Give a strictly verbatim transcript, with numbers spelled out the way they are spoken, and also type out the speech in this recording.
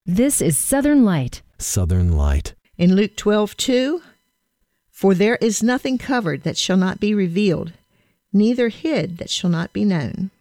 This is Southern Light. Southern Light. In Luke twelve two, for there is nothing covered that shall not be revealed, neither hid that shall not be known.